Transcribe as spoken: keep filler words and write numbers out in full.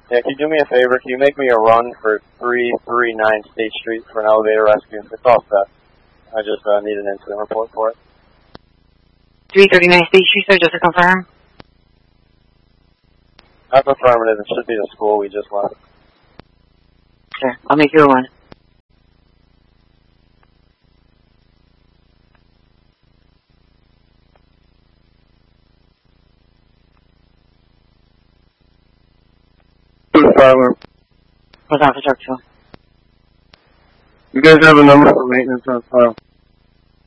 Yeah, can you do me a favor? Can you make me a run for three thirty-nine State Street for an elevator rescue? It's all set. I just uh, need an incident report for it. three thirty-nine State Street, sir, just to confirm? That's affirmative. It should be the school we just left. Sure, I'll make you a run. What's on for truck two? You guys have a number for maintenance on file?